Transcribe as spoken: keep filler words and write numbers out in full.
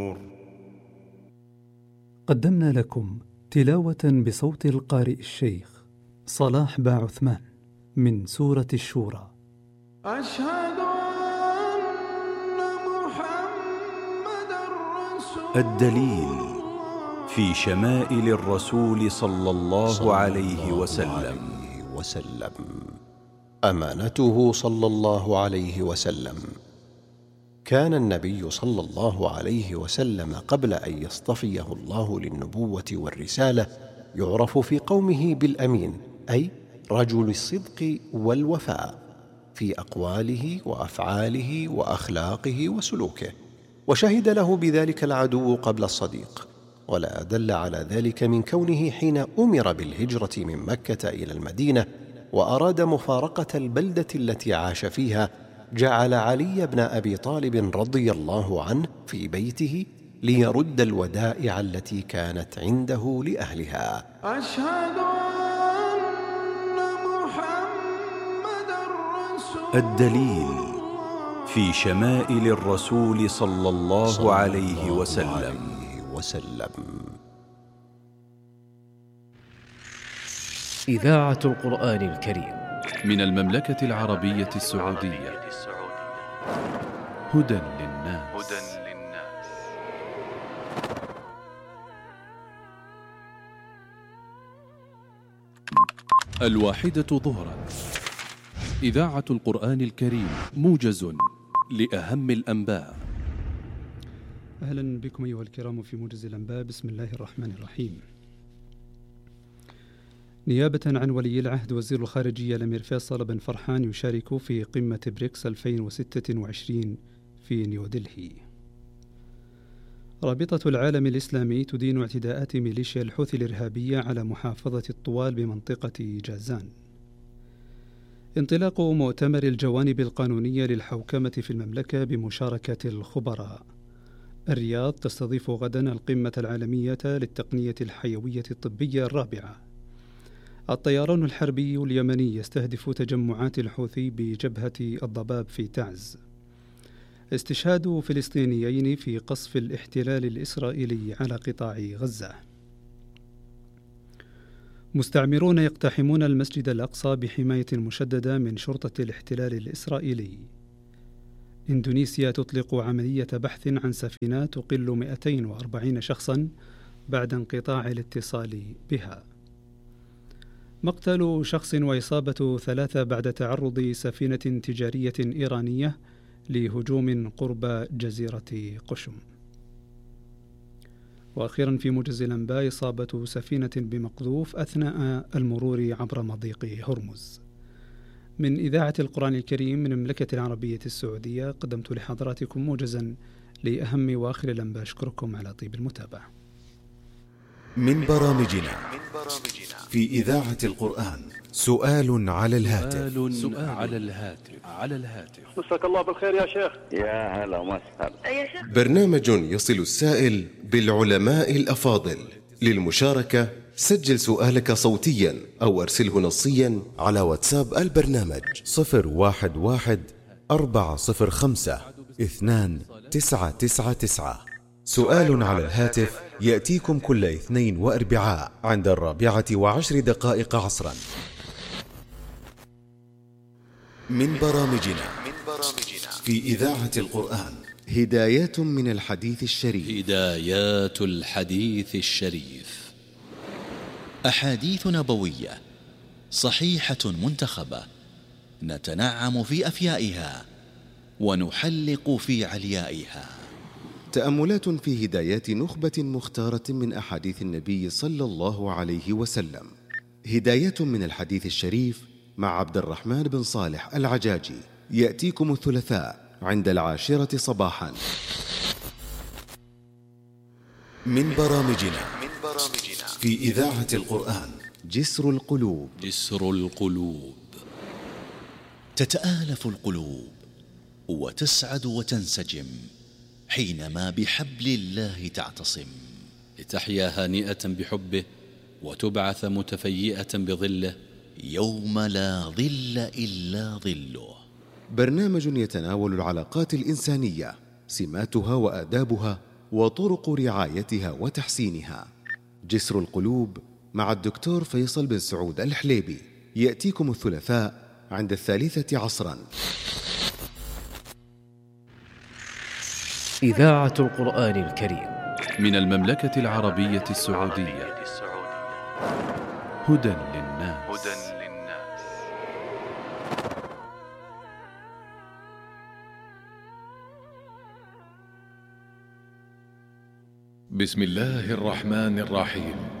قدمنا لكم تلاوة بصوت القارئ الشيخ صلاح با عثمان من سورة الشورى. أشهد أن محمد رسول الدليل في شمائل الرسول صلى الله عليه وسلم. وسلم أمانته صلى الله عليه وسلم. كان النبي صلى الله عليه وسلم قبل أن يصطفيه الله للنبوة والرسالة يعرف في قومه بالأمين، أي رجل الصدق والوفاء في أقواله وأفعاله وأخلاقه وسلوكه، وشهد له بذلك العدو قبل الصديق. ولا أدل على ذلك من كونه حين أمر بالهجرة من مكة إلى المدينة وأراد مفارقة البلدة التي عاش فيها، جعل علي بن أبي طالب رضي الله عنه في بيته ليرد الودائع التي كانت عنده لأهلها. أشهد أن محمد رسول الدليل في شمائل الرسول صلى الله عليه وسلم. وسلم. إذاعة القرآن الكريم من المملكة العربية السعودية. هدى للناس. الواحدة ظهرا. إذاعة القرآن الكريم موجز لأهم الأنباء. أهلا بكم أيها الكرام في موجز الأنباء. بسم الله الرحمن الرحيم. نيابة عن ولي العهد وزير الخارجية الأمير فيصل بن فرحان يشارك في قمة بريكس ألفين وستة وعشرين في نيودلهي. رابطة العالم الإسلامي تدين اعتداءات ميليشيا الحوثي الإرهابية على محافظة الطوال بمنطقة جازان. انطلاق مؤتمر الجوانب القانونية للحوكمة في المملكة بمشاركة الخبراء. الرياض تستضيف غدا القمة العالمية للتقنية الحيوية الطبية الرابعة. الطيران الحربي اليمني يستهدف تجمعات الحوثي بجبهة الضباب في تعز. استشهاد فلسطينيين في قصف الاحتلال الإسرائيلي على قطاع غزة. مستعمرون يقتحمون المسجد الأقصى بحماية مشددة من شرطة الاحتلال الإسرائيلي. إندونيسيا تطلق عملية بحث عن سفينة تقل مئتين وأربعين شخصا بعد انقطاع الاتصال بها. مقتل شخص وإصابة ثلاثة بعد تعرض سفينة تجارية إيرانية لهجوم قرب جزيرة قشم. وأخيرا في موجز الأنباء، إصابة سفينة بمقذوف أثناء المرور عبر مضيق هرمز. من إذاعة القرآن الكريم من المملكة العربية السعودية قدمت لحضراتكم موجزا لأهم وآخر الأنباء. أشكركم على طيب المتابعة. من برامجنا في إذاعة القرآن سؤال على الهاتف. سؤال على الهاتف. على الهاتف. مساك الله بالخير يا شيخ. يا هلا وسهلا يا شيخ. برنامج يصل السائل بالعلماء الأفاضل. للمشاركة سجل سؤالك صوتيا أو أرسله نصيا على واتساب البرنامج صفر واحد واحد أربعة صفر خمسة اثنان تسعة تسعة تسعة. سؤال على الهاتف يأتيكم كل اثنين وأربعاء عند الرابعة وعشر دقائق عصرا. من برامجنا في إذاعة القرآن هدايات من الحديث الشريف. هدايات الحديث الشريف. أحاديث نبوية صحيحة منتخبة نتنعم في أفيائها ونحلق في عليائها. تأملات في هدايات نخبة مختارة من أحاديث النبي صلى الله عليه وسلم. هدايات من الحديث الشريف مع عبد الرحمن بن صالح العجاجي يأتيكم الثلاثاء عند العاشرة صباحا. من برامجنا في إذاعة القرآن جسر القلوب. جسر القلوب. تتآلف القلوب وتسعد وتنسجم حينما بحبل الله تعتصم، لتحيا هانئة بحبه وتبعث متفيئة بظله يوم لا ظل إلا ظله. برنامج يتناول العلاقات الإنسانية، سماتها وآدابها وطرق رعايتها وتحسينها. جسر القلوب مع الدكتور فيصل بن سعود الحليبي يأتيكم الثلاثاء عند الثالثة عصرا. إذاعة القرآن الكريم من المملكة العربية السعودية. هدى للناس. بسم الله الرحمن الرحيم.